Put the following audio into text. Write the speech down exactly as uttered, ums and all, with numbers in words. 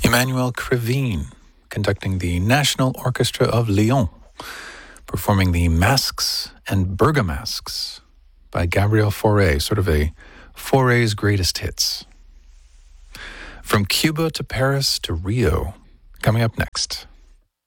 Emmanuel Krivine, conducting the National Orchestra of Lyon, performing the Masques and Bergamasques by Gabriel Fauré, sort of a Fauré's greatest hits. From Cuba to Paris to Rio, coming up next.